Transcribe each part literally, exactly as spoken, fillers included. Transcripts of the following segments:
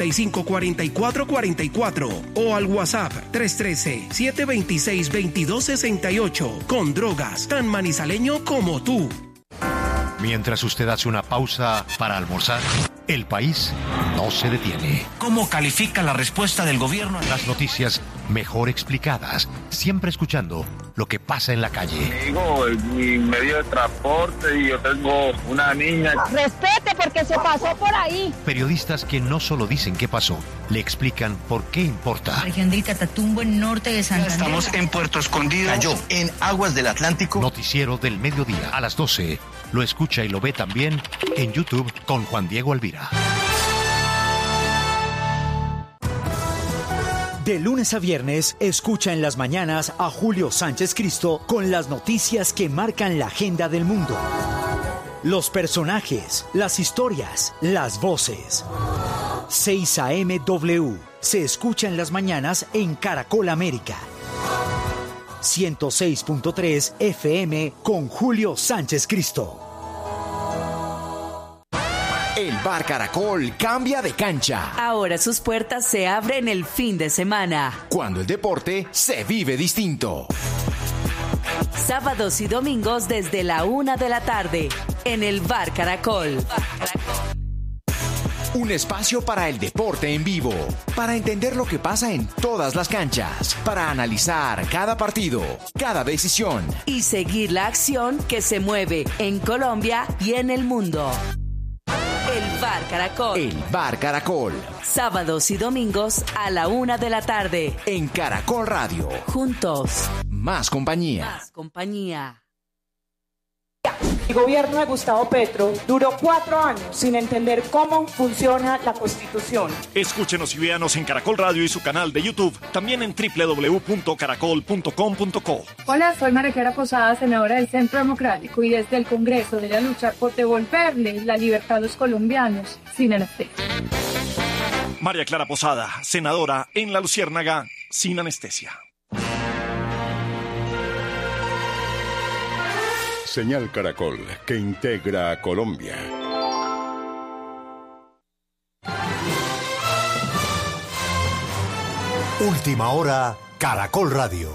y cinco, cuatro cuatro cuatro cuatro o al WhatsApp tres uno tres, siete dos seis, dos dos seis ocho. Con Drogas, tan manizaleño como tú. Mientras usted hace una pausa para almorzar, el país no se detiene. ¿Cómo califica la respuesta del gobierno? Las noticias mejor explicadas, siempre escuchando lo que pasa en la calle. Digo, mi medio de transporte y yo tengo una niña. Respete porque se pasó por ahí. Periodistas que no solo dicen qué pasó, le explican por qué importa. Región del Catatumbo, en norte de Santander. Estamos en Puerto Escondido. Cayó en aguas del Atlántico. Noticiero del mediodía a las doce. Lo escucha y lo ve también en YouTube con Juan Diego Alvira. De lunes a viernes, escucha en las mañanas a Julio Sánchez Cristo con las noticias que marcan la agenda del mundo. Los personajes, las historias, las voces. seis A M W se escucha en las mañanas en Caracol América. ciento seis punto tres F M con Julio Sánchez Cristo. El Bar Caracol cambia de cancha. Ahora sus puertas se abren el fin de semana. Cuando el deporte se vive distinto. Sábados y domingos desde la una de la tarde en el Bar Caracol. Un espacio para el deporte en vivo, para entender lo que pasa en todas las canchas, para analizar cada partido, cada decisión. Y seguir la acción que se mueve en Colombia y en el mundo. El Bar Caracol. El Bar Caracol. Sábados y domingos a la una de la tarde. En Caracol Radio. Juntos. Más compañía. Más compañía. El gobierno de Gustavo Petro duró cuatro años sin entender cómo funciona la Constitución. Escúchenos y véanos en Caracol Radio y su canal de YouTube, también en doble u doble u doble u punto caracol punto com punto co. Hola, soy María Clara Posada, senadora del Centro Democrático, y desde el Congreso voy a luchar por devolverle la libertad a los colombianos sin anestesia. María Clara Posada, senadora en La Luciérnaga, sin anestesia. Señal Caracol, que integra a Colombia. Última hora, Caracol Radio.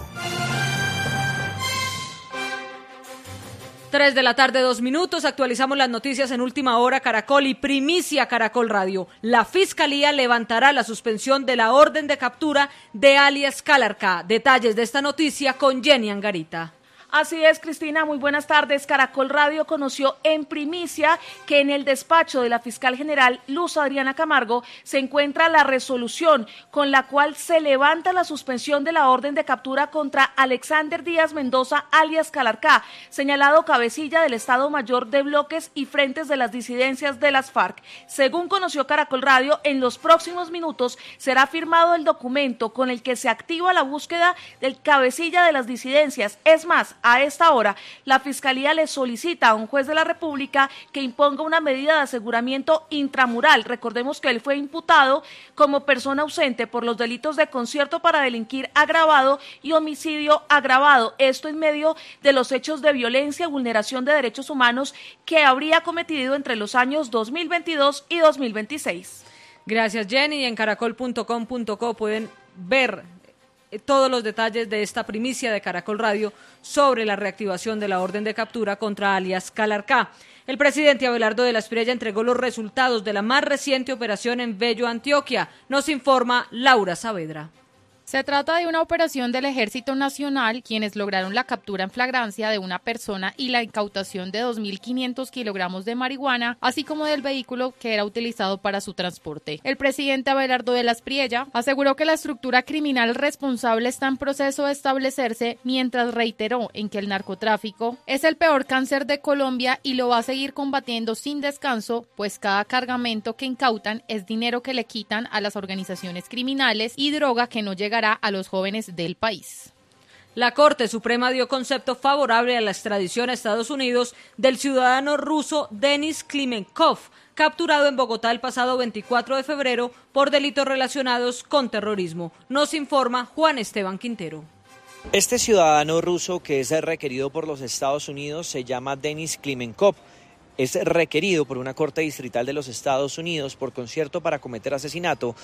Tres de la tarde, dos minutos. Actualizamos las noticias en Última Hora Caracol y primicia Caracol Radio. La Fiscalía levantará la suspensión de la orden de captura de alias Calarcá. Detalles de esta noticia con Jenny Angarita. Así es, Cristina, muy buenas tardes. Caracol Radio conoció en primicia que en el despacho de la fiscal general Luz Adriana Camargo se encuentra la resolución con la cual se levanta la suspensión de la orden de captura contra Alexander Díaz Mendoza, alias Calarcá, señalado cabecilla del Estado Mayor de Bloques y Frentes de las Disidencias de las FARC. Según conoció Caracol Radio, en los próximos minutos será firmado el documento con el que se activa la búsqueda del cabecilla de las disidencias. Es más, a esta hora, la Fiscalía le solicita a un juez de la República que imponga una medida de aseguramiento intramural. Recordemos que él fue imputado como persona ausente por los delitos de concierto para delinquir agravado y homicidio agravado. Esto en medio de los hechos de violencia y vulneración de derechos humanos que habría cometido entre los años dos mil veintidós y dos mil veintiséis. Gracias, Jenny. En caracol punto com punto co pueden ver todos los detalles de esta primicia de Caracol Radio sobre la reactivación de la orden de captura contra alias Calarcá. El presidente Abelardo de la Espriella entregó los resultados de la más reciente operación en Bello, Antioquia. Nos informa Laura Saavedra. Se trata de una operación del Ejército Nacional, quienes lograron la captura en flagrancia de una persona y la incautación de dos mil quinientos kilogramos de marihuana, así como del vehículo que era utilizado para su transporte. El presidente Abelardo de la Espriella aseguró que la estructura criminal responsable está en proceso de establecerse, mientras reiteró en que el narcotráfico es el peor cáncer de Colombia y lo va a seguir combatiendo sin descanso, pues cada cargamento que incautan es dinero que le quitan a las organizaciones criminales y droga que no llega a los jóvenes del país. La Corte Suprema dio concepto favorable a la extradición a Estados Unidos del ciudadano ruso Denis Klimenkov, capturado en Bogotá el pasado veinticuatro de febrero por delitos relacionados con terrorismo. Nos informa Juan Esteban Quintero. Este ciudadano ruso, que es requerido por los Estados Unidos, se llama Denis Klimenkov. Es requerido por una corte distrital de los Estados Unidos por concierto para cometer asesinato